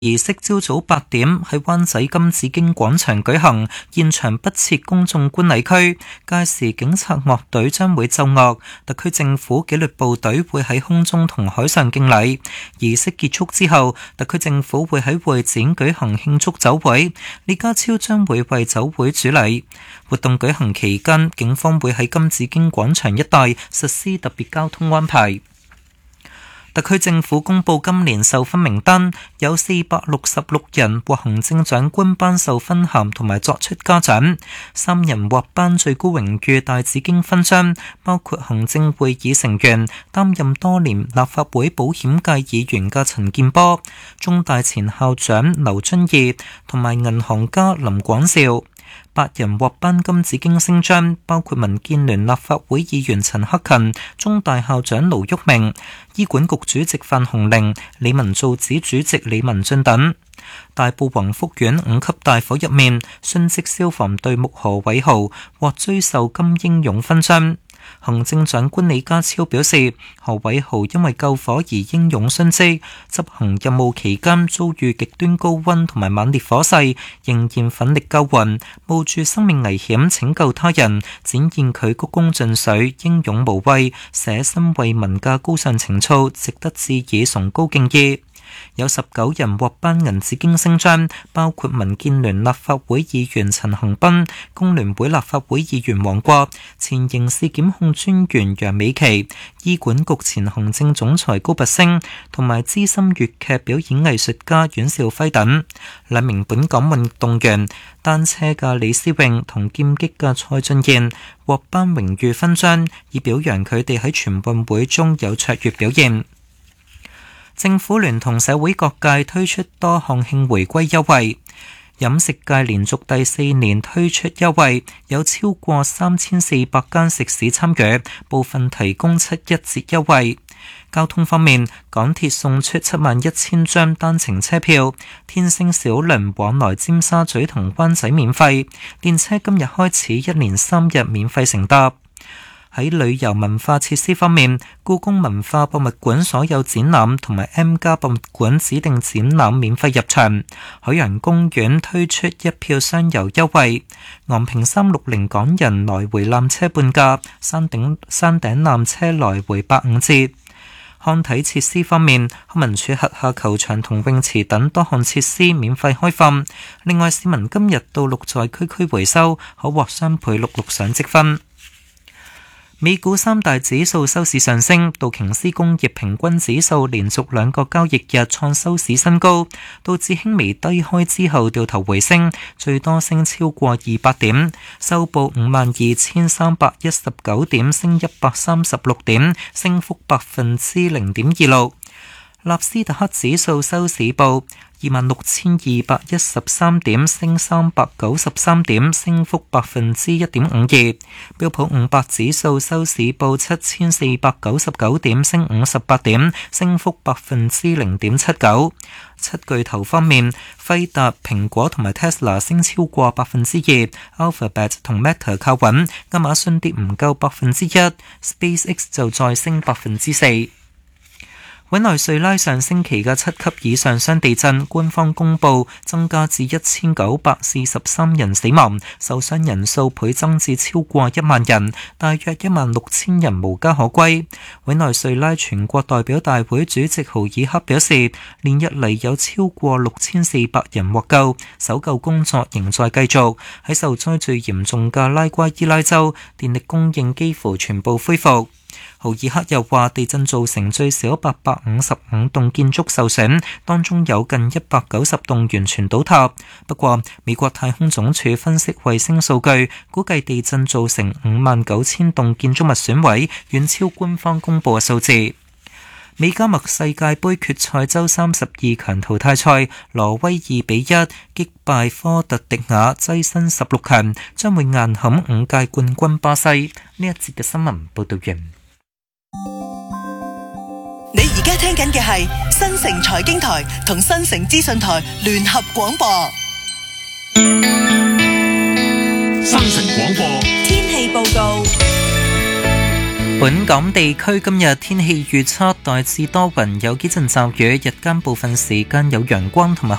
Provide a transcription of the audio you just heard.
儀式朝早8點喺灣仔金紫荊廣場舉行，現場不設公眾觀禮區。屆時警察樂隊將會奏樂，特區政府紀律部隊會喺空中同海上敬禮。儀式結束之後，特區政府會喺會展舉行慶祝酒會，李家超將會為酒會主禮。活動舉行期間，警方會喺金紫荊廣場一帶實施特別交通安排。特區政府公布今年授勳名單，有466人獲行政長官頒授勳銜同埋作出嘉獎，3人獲頒最高榮譽大紫荊勳章，包括行政會議成員、擔任多年立法會保險界議員嘅陳健波，中大前校長劉遵義同埋銀行家林廣兆。8人獲頒金紫荊星章，包括民建聯立法會議員陳克勤、中大校長盧煜明、醫管局主席范鴻齡、理民造紙主席李文俊等。大埔宏福苑5級大火入面，殉職消防隊目何偉豪獲追授金英勇勳章。行政長官李家超表示，何偉豪因為救火而英勇殉職，執行任務期間遭遇極端高溫同埋猛烈火勢，仍然奮力救援，冒住生命危險拯救他人，展現佢鞠躬盡瘁、英勇無畏、捨身為民嘅高尚情操，值得致以崇高敬意。有19人獲頒銀紫荊星章，包括民建聯立法會議員陳恒鑌、工聯會立法會議員黃國、前刑事檢控專員楊美琪、醫管局前行政總裁高拔陞同埋資深粵劇表演藝術家阮兆輝等。2名本港運動員，單車嘅李思穎同劍擊嘅蔡俊彥獲頒榮譽勳章，以表揚佢哋喺全運會中有卓越表現。政府聯同社會各界推出多項慶回歸優惠，飲食界連續第4年推出優惠，有超過3400間食肆參與，部分提供7一折優惠。交通方面，港鐵送出71000張單程車票，天星小輪往來尖沙咀同灣仔免費，電車今日開始1連3日免費乘搭。喺旅遊文化設施方面，故宮文化博物館所有展覽同埋 M+ 博物館指定展覽免費入場。海洋公園推出1票雙遊優惠，昂坪360港人來回纜車半價，山頂纜車來回85折。康體設施方面，康文署轄下球場同泳池等多項設施免費開放。另外，市民今日到綠在區區回收，可獲雙倍陸上積分。美股3大指數收市上升，道瓊斯工業平均指數連續2個交易日創收市新高，道指輕微低開之後掉頭回升，最多升超過200點，收報52,319點，升136點，升幅0.26%。納斯達克指數收市報26,213點，升393點，升幅1.52%。標普500指數收市報7,499點，升58點，升幅0.79%。七巨頭方面，輝達、蘋果同埋 Tesla 升超過2%，Alphabet 同 Meta 靠穩，亞馬遜跌唔夠1%，SpaceX 就再升4%。委內瑞拉上星期嘅7級以上雙地震，官方公布增加至1943人死亡，受傷人數倍增至超過1萬人，大約16000人無家可歸。委內瑞拉全國代表大會主席豪爾克表示，連日嚟有超過6400人獲救，搜救工作仍在繼續。喺受災最嚴重嘅拉瓜伊拉州，電力供應幾乎全部恢復。豪爾克又話，地震造成最少855棟建築受損，當中有近190棟完全倒塌。不過，美國太空總署分析衛星數據，估計地震造成59000棟建築物損毀，遠超官方公佈嘅數字。美加墨世界盃決賽周32強淘汰賽，挪威2比1擊敗科特迪瓦，躋身16強，將會硬撼5屆冠軍巴西。呢一節嘅新聞報道完。 你而家聽緊嘅係新城財經台同新城資訊台聯合廣播。 新城廣播天氣報告。 本港地區今日天氣預測大致多雲，有幾陣驟雨，日間部分時間有陽光同埋